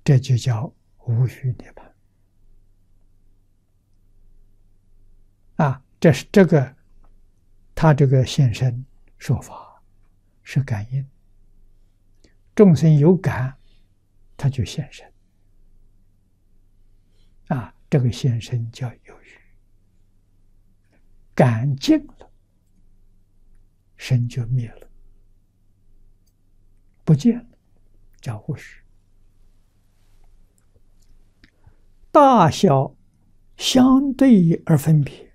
这就叫无余涅槃啊！这是他这个现身说法是感应，众生有感，他就现身啊！这个现身叫有余，感尽了，身就灭了，不见了，叫无余。大小相对而分别，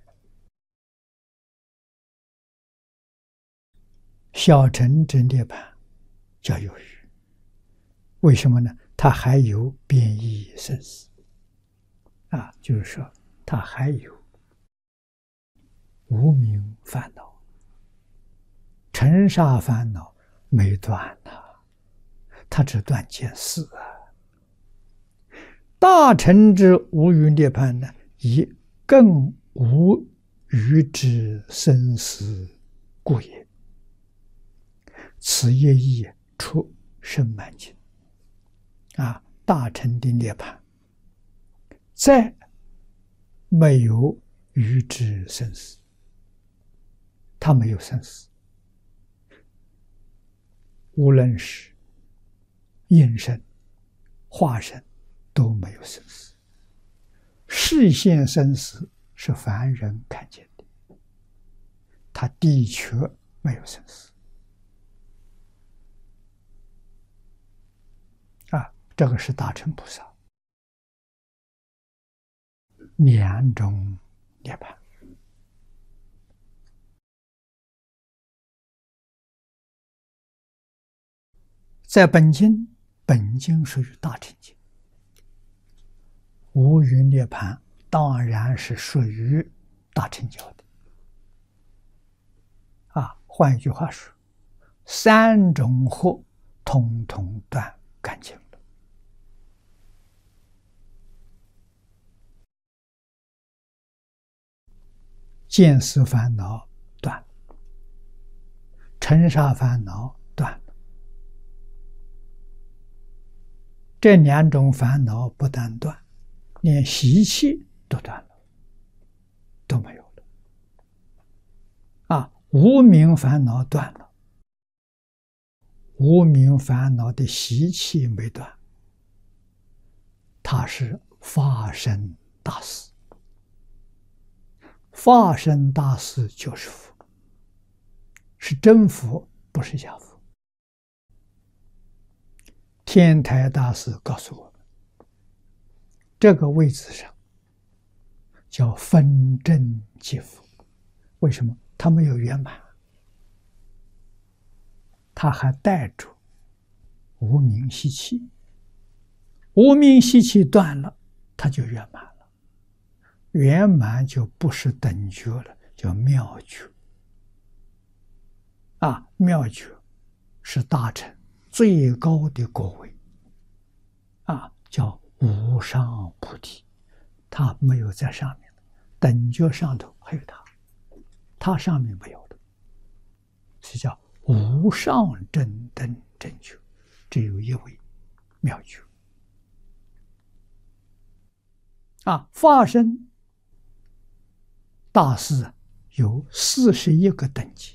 小乘之涅槃叫有余。为什么呢？它还有变异生死啊，就是说它还有无明烦恼、尘沙烦恼没断呐，它只断见思啊。大乘之无余涅槃呢，以更无余之生死故也。此业亦出生满经啊，大乘的涅槃，再没有余之生死，它没有生死，无论是应身、化身都没有生死。视现生死是凡人看见的，他的确没有生死啊！这个是大乘菩萨两种涅槃。在本经属于大乘经，无余涅槃当然是属于大乘教的啊。换一句话说，三种惑统统断干净了。见思烦恼断了，尘沙烦恼断了。这两种烦恼不但断，连习气都断了，都没有了啊！无明烦恼断了，无明烦恼的习气没断，它是法身大事。法身大事就是佛，是真佛，不是假佛。天台大师告诉我们，这个位置上叫分真即佛。为什么？他没有圆满，他还带着无明习气，无明习气断了，他就圆满了。圆满就不是等觉了，叫妙觉啊！妙觉是大乘最高的果位啊，叫无上菩提。它没有在上面，等觉上头还有它上面没有的，是叫无上正等正觉，只有一位妙觉啊！法身大师有41个等级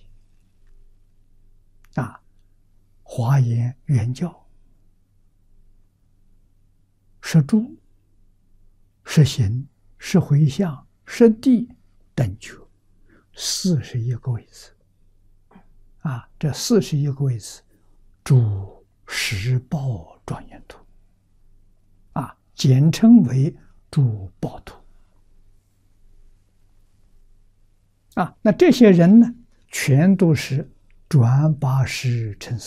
啊，华严圆教、十住、十行、十回向、十地等觉，41个位置啊，这41个位置诸十报庄严土啊，简称为诸报土啊。那这些人呢，全都是转八识成